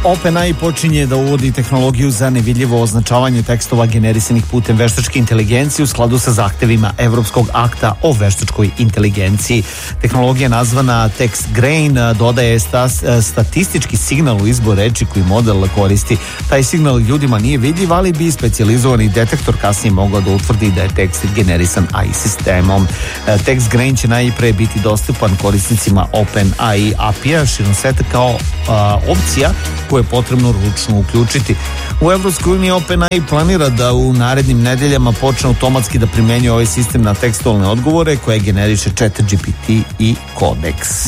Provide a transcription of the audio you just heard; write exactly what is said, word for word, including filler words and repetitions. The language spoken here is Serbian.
OpenAI počinje da uvodi tehnologiju za nevidljivo označavanje tekstova generisanih putem veštačke inteligencije u skladu sa zahtevima Evropskog akta o veštačkoj inteligenciji. Tehnologija nazvana TextGrain dodaje statistički signal u izbor reči koji model koristi. Taj signal ljudima nije vidljiv, ali bi specijalizovani detektor kasnije mogao da utvrdi da je tekst generisan A I sistemom. TextGrain će najpre biti dostupan korisnicima OpenAI A P I-a širom sveta kao a, opcija koje je potrebno ručno uključiti. U Evropskoj uniji OpenAI planira da u narednim nedeljama počne automatski da primenjuje ovaj sistem na tekstualne odgovore koje generiše ChatGPT i Codex.